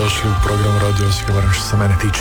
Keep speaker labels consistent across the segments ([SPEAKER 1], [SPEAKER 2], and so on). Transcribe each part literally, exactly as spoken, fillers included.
[SPEAKER 1] dobrodošli u program Radio Osijek, barem što se mene tiče.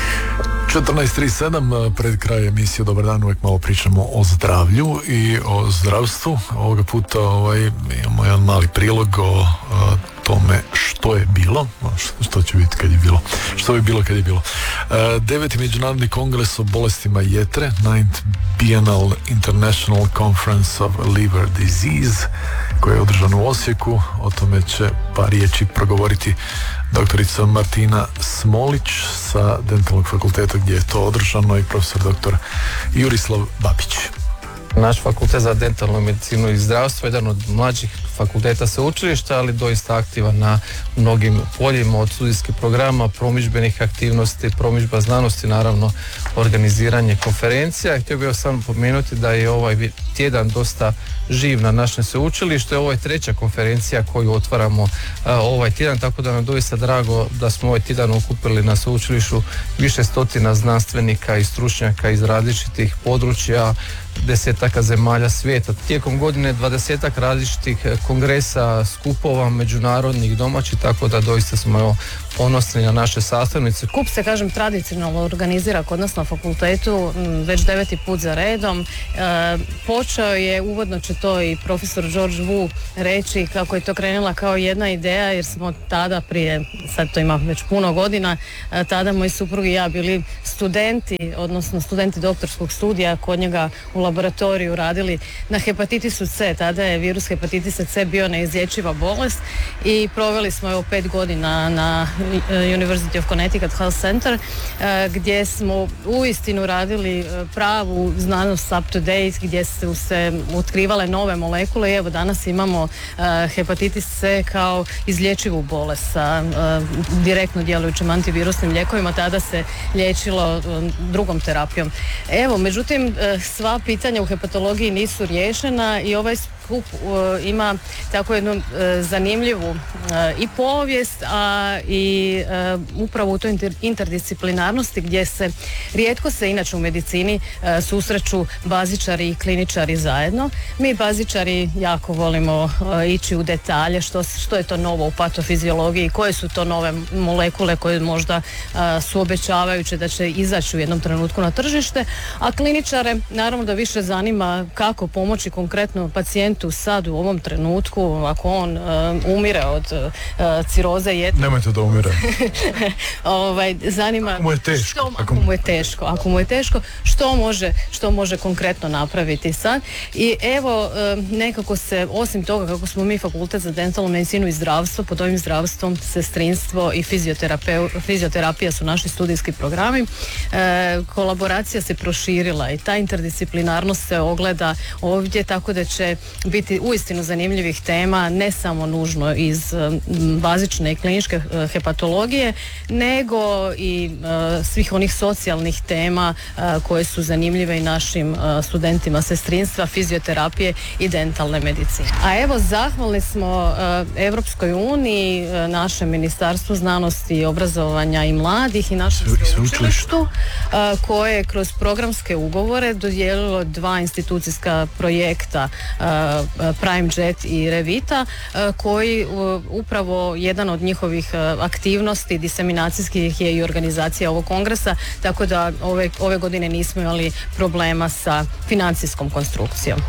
[SPEAKER 1] četrnaest trideset sedam, pred kraj emisije Dobar dan, uvijek malo pričamo o zdravlju i o zdravstvu. Ovoga puta ovaj, imamo jedan mali prilog o a, tome što je bilo, što će biti kad je bilo, što bi bilo kad je bilo. A, deveti međunarodni kongres o bolestima jetre, ninth Biennial International Conference of Liver Disease, koji je održan u Osijeku. O tome će par riječi progovoriti doktorica Martina Smolić sa Dentalnog fakulteta gdje je to održano i profesor doktor Jurislav Babić.
[SPEAKER 2] Naš fakultet za dentalnu medicinu i zdravstvo je jedan od mlađih fakulteta sveučilišta, ali doista aktivan na mnogim poljima, od studijskih programa, promidžbenih aktivnosti, promidžba znanosti, naravno organiziranje konferencija. Htio bih samo pomenuti da je ovaj tjedan dosta živ na našem sveučilištu. Ovo je treća konferencija koju otvaramo uh, ovaj tjedan, tako da nam doista drago da smo ovaj tjedan okupili na sveučilištu više stotina znanstvenika i stručnjaka iz različitih područja, desetaka zemalja svijeta. Tijekom godine dvadesetak različitih kongresa, skupova, međunarodnih, domaćih, tako da doista smo evo, ponosni na naše sastavnice.
[SPEAKER 3] Kup se, kažem, tradicionalno organizira kod nas na fakultetu već deveti put za redom. E, počeo je, uvodno će to i profesor George Wu reći, kako je to krenula kao jedna ideja, jer smo tada prije, sad to ima već puno godina, e, tada moj suprug i ja bili studenti, odnosno studenti doktorskog studija kod njega u laboratoriju radili na hepatitisu C. Tada je virus hepatitisa C bio neizlječiva bolest i proveli smo evo pet godina na University of Connecticut Health Center, gdje smo uistinu radili pravu znanost up to date, gdje su se otkrivale nove molekule i evo danas imamo hepatitis C kao izlječivu bolest sa direktno djelujućim antivirusnim lijekovima. Tada se liječilo drugom terapijom. Evo, međutim, sva pitanja u hepatologiji nisu riješena i ovaj skup uh, ima tako jednu uh, zanimljivu uh, i povijest, a i uh, upravo u toj inter- interdisciplinarnosti gdje se rijetko se inače u medicini uh, susreću bazičari i kliničari zajedno. Mi bazičari jako volimo uh, ići u detalje što, što je to novo u patofiziologiji, koje su to nove molekule koje možda uh, su obećavajuće da će izaći u jednom trenutku na tržište, a kliničare naravno da više zanima kako pomoći konkretno pacijentu sad u ovom trenutku ako on uh, umire od uh, ciroze jetre.
[SPEAKER 1] Nemojte da umire.
[SPEAKER 3] ovaj, zanima
[SPEAKER 1] ako mu je teško.
[SPEAKER 3] Što, ako mu je teško. Ako mu je teško, što može, što može konkretno napraviti sad. I evo, uh, nekako se, osim toga kako smo mi fakultet za dentalnu medicinu i zdravstvo, pod ovim zdravstvom sestrinstvo i fizioterapija su naši studijski programi, uh, kolaboracija se proširila i ta interdisciplinarnost se ogleda ovdje, tako da će biti uistinu zanimljivih tema, ne samo nužno iz um, bazične i kliničke uh, hepatologije, nego i uh, svih onih socijalnih tema uh, koje su zanimljive i našim uh, studentima sestrinstva, fizioterapije i dentalne medicine. A evo, zahvalni smo uh, Europskoj uniji, uh, našem Ministarstvu znanosti, obrazovanja i mladih i našem sveučilištu uh, koje je kroz programske ugovore dodijelilo dva institucijska projekta, uh, Prime Jet i Revita, koji upravo jedan od njihovih aktivnosti diseminacijskih je i organizacija ovog kongresa, tako da ove, ove godine nismo imali problema sa financijskom konstrukcijom.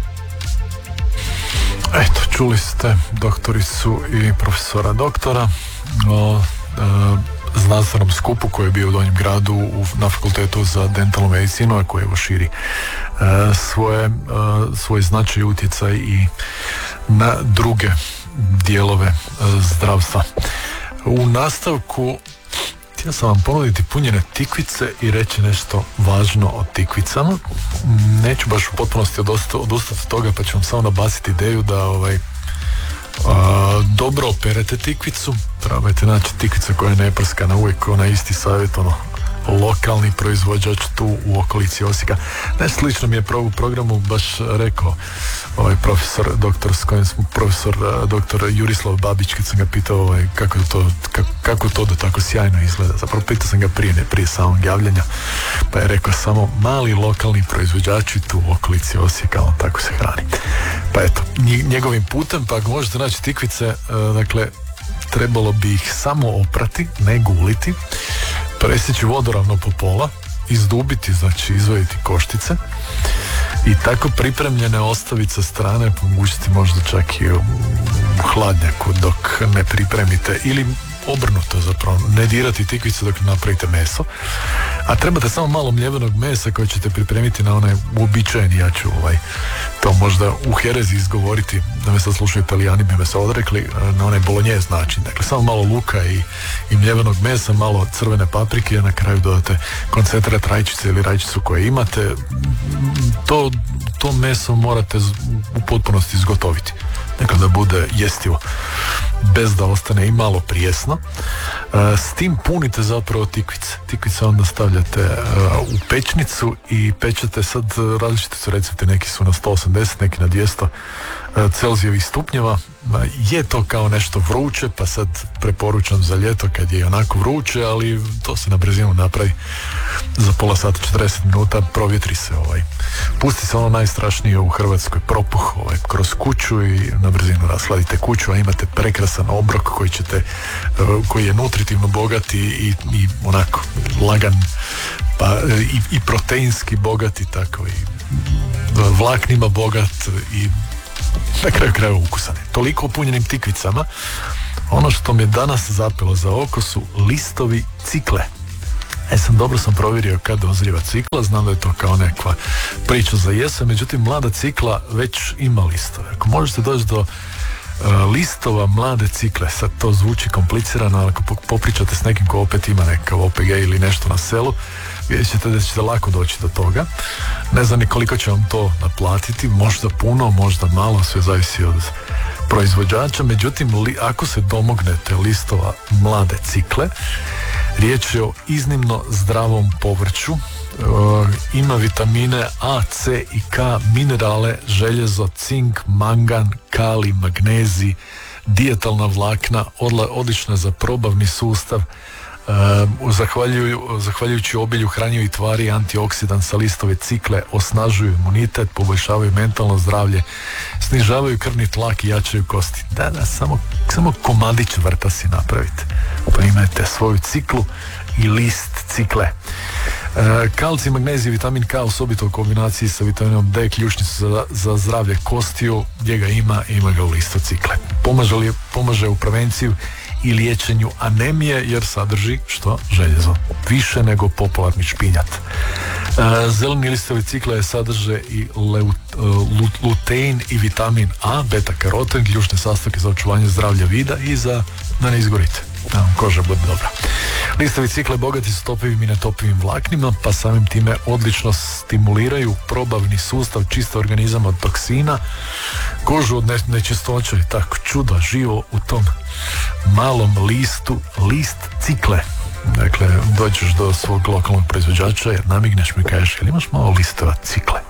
[SPEAKER 1] Eto, čuli ste doktoricu i profesora doktora o e, znanstvenom skupu koji je bio u Donjem gradu u, na fakultetu za dentalnu medicinu, a koji evo širi e, svoje, e, svoj značaj i utjecaj i na druge dijelove e, zdravstva. U nastavku htio sam vam ponuditi punjene tikvice i reći nešto važno o tikvicama. Neću baš u potpunosti odustati od toga, pa ću vam samo nabaciti ideju da ovaj A, dobro operete tikvicu, probajte naći tikvica koja ne prska na uvijek ona isti savjet, ono lokalni proizvođač tu u okolici Osijeka. Nešto slično mi je pro, u programu baš rekao ovaj profesor doktor s kojim smo profesor doktor Jurislav Babić, kad sam ga pitao ovaj, kako, to, kako, kako to da tako sjajno izgleda. Zapravo pitao sam ga prije, ne prije samog javljanja, pa je rekao samo mali lokalni proizvođači tu u okolici Osijeka, on tako se hrani. Pa eto, njegovim putem, pa ako možete naći tikvice, dakle trebalo bi ih samo oprati, ne guliti, presjeći vodoravno po pola, izdubiti, znači izvaditi koštice i tako pripremljene ostaviti sa strane, pomogućiti možda čak i u hladnjaku dok ne pripremite, ili obrnuto zapravo, ne dirati tikvice dok napravite meso, a trebate samo malo mljevenog mesa koje ćete pripremiti na onaj uobičajeni, ja ću ovaj, to možda u herezi izgovoriti, da me sad slušaju Italijani bi me se odrekli, na onaj bolognese način, dakle samo malo luka i, i mljevenog mesa, malo crvene paprike, a na kraju dodate koncentrat rajčice ili rajčicu koje imate. To, to meso morate u potpunosti izgotoviti, dakle da bude jestivo, bez da ostane i malo prijesno. S tim punite zapravo tikvice. Tikvice onda stavljate u pečnicu i pečete, sad različite su recepti, neki su na sto osamdeset, neki na dvjesto Celzijevih stupnjeva. Je to kao nešto vruće, pa sad preporučam za ljeto kad je onako vruće, ali to se na brzinu napravi za pola sata, četrdeset minuta, provjetri se ovaj. Pusti se ono najstrašnije u Hrvatskoj, propuh ovaj, kroz kuću i na brzinu rasladite kuću, a imate prekrasan obrok koji ćete, koji je nutritivno bogat i, i, i onako lagan, pa i, i proteinski bogat i tako, i vlaknima bogat i na kraju krajeva ukusan. Toliko o punjenim tikvicama. Ono što mi je danas zapelo za oko su listovi cikle. E sam dobro sam provjerio kad dozrijeva cikla, znam da je to kao nekakva priča za jesen, međutim mlada cikla već ima listove. Ako možete doći do uh, listova mlade cikle, sad to zvuči komplicirano, ali ako popričate s nekim ko opet ima nekakav O P G ili nešto na selu, vidjet ćete da ćete lako doći do toga. Ne znam ni koliko će vam to naplatiti, možda puno, možda malo, sve zavisi od proizvođača, međutim li, ako se domognete listova mlade cikle, riječ je o iznimno zdravom povrću, e, ima vitamine A, C i K, minerale, željezo, cink, mangan, kali, magnezij, dijetalna vlakna, odla, odlična za probavni sustav. Uh, zahvaljuju, zahvaljujući obilju hranjivih tvari i antioksidansa, listove cikle osnažuju imunitet, poboljšavaju mentalno zdravlje, snižavaju krvni tlak i jačaju kosti. Da, da, samo, samo komadić vrta si napravite, pa imate svoju ciklu i list cikle. Uh, kalcij, magnezij, vitamin K, osobito u kombinaciji sa vitaminom D, ključni su za, za zdravlje kostiju, gdje ga ima, ima ga u listu cikle. Pomaže, li, pomaže u prevenciju i liječenju anemije jer sadrži što? Željezo. Više nego popularni špinjat. E, zeleni listovi cikle sadrže i leut, uh, lutein i vitamin A, beta karoten, ključne sastojke za očuvanje zdravlja vida i za da ne izgorite, da vam koža bude dobra. Listovi cikle bogati su topivim i netopivim vlaknima, pa samim time odlično stimuliraju probavni sustav, čista organizam od toksina, kožu od ne, nečistoća i tako čudo živo u tom malom listu, list cikle. Dakle, dođeš do svog lokalnog proizvođača jer namigneš mi, kažeš, jel imaš malo listova cikle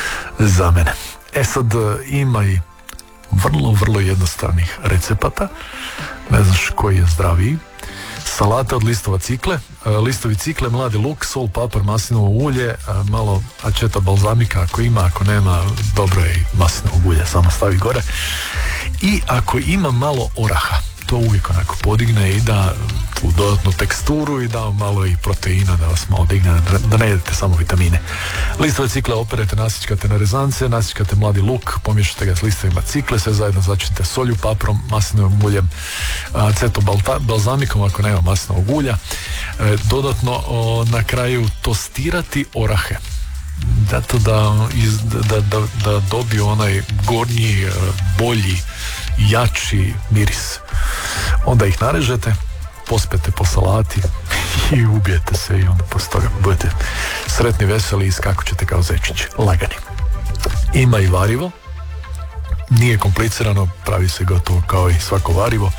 [SPEAKER 1] za mene? E sad, ima i vrlo, vrlo jednostavnih recepata, ne znaš koji je zdraviji. Salata od listova cikle, listovi cikle, mladi luk, sol, papar, maslinovo ulje, malo ačeta balzamika ako ima, ako nema, dobro je i maslinovog ulja, samo stavi gore. I ako ima malo oraha, to uvijek onako podigne i da tu dodatnu teksturu i da malo i proteina da vas malo digne, da ne jedete samo vitamine. Listove cikle operete, nasičkate na rezance, nasičkate mladi luk, pomiješate ga s listovima cikle, sve zajedno začinite solju, paprom, maslinovim uljem, aceto balzamikom ako nema maslinovog ulja. E, dodatno o, na kraju tostirati orahe. Zato da, iz, da, da, da dobiju onaj gornji, bolji, jači miris. Onda ih narežete, pospete po salati i ubijete se i onda poslije toga budete sretni, veseli i skakućete kao zečić, lagani. Ima i varivo, nije komplicirano, pravi se gotovo kao i svako varivo.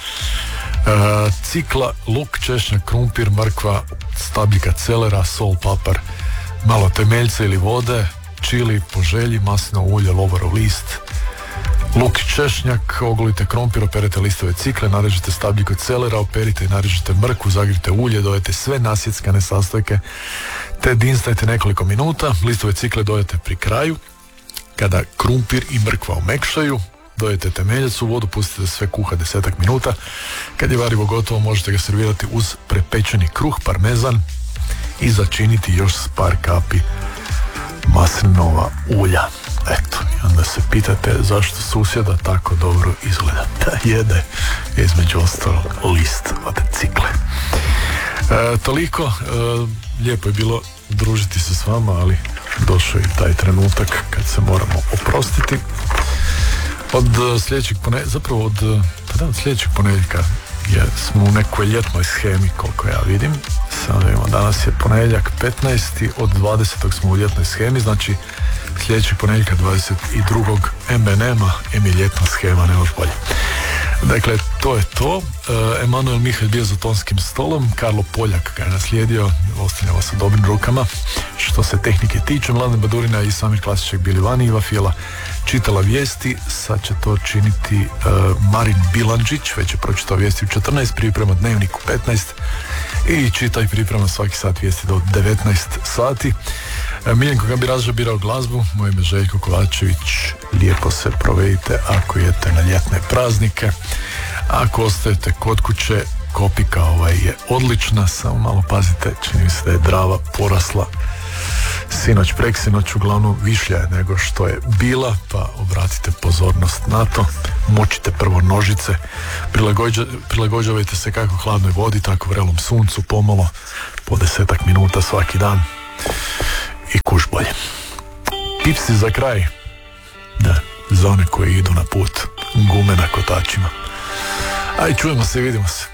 [SPEAKER 1] E, cikla, luk, češnjak, krumpir, mrkva, stabljika celera, sol, papar, malo temeljca ili vode, čili po želji, maslinovo ulje, lovorov list, luk i češnjak, ogolite krompir, operete listove cikle, narežite stabljiku celera, operite i narežite mrkvu, zagrijte ulje, dodajte sve nasjeckane sastojke, te dinstajte nekoliko minuta. Listove cikle dodajte pri kraju, kada krumpir i mrkva omekšaju, dodajte temeljac u vodu, pustite sve kuha desetak minuta. Kad je varivo gotovo, možete ga servirati uz prepečeni kruh, parmezan i začiniti još s par kapi maslinova ulja. Eto, i onda se pitate zašto susjeda tako dobro izgleda. Da jede, između ostalog, list od cikle. E, toliko, e, lijepo je bilo družiti se s vama, ali došao je taj trenutak kad se moramo oprostiti. Od sljedećeg ponedjeljka, zapravo od, pa da, od sljedećeg ponedjeljka je, smo u nekoj ljetnoj schemi, koliko ja vidim. Sad vidimo, danas je ponedjeljak petnaesti, od dvadesetog smo u ljetnoj schemi, znači sljedećeg ponedjeljka dvadeset drugog em be en em-a, em je ljetna schema, ne može bolje. Dakle, to je to. Uh, Emanuel Mihalj bio za tonskim stolom, Karlo Poljak ga je naslijedio, ostavljamo sa dobrim rukama. Što se tehnike tiče, Mladen Badurina i Samir Klasiček bili vani, Iva Fijela čitala vijesti, sad će to činiti uh, Marin Bilandžić, već je pročitao vijesti u četrnaest, priprema Dnevnik u petnaest i čita i priprema svaki sat vijesti do devetnaest sati. Uh, Miljenko Gambiraža birao glazbu, moje ime Željko Kovačević, lijepo se provedite ako idete na ljetne praznike. Ako ostajete kod kuće, kopika ovaj je odlična, samo malo pazite, čini mi se da je Drava porasla sinoć, preksinoć, uglavnom višlja je nego što je bila, pa obratite pozornost na to. Močite prvo nožice, prilagođa, prilagođavajte se kako hladnoj vodi, tako vrelom suncu, pomalo, po desetak minuta svaki dan i kuš bolje. Pipsi za kraj, da, za one koji idu na put, gume na kotačima. Aj, čujemo se i vidimo se.